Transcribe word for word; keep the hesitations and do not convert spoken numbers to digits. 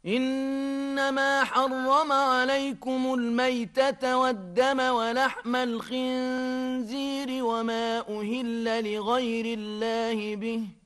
إنما حرم عليكم الميتة والدم ولحم الخنزير وما أهل لغير الله به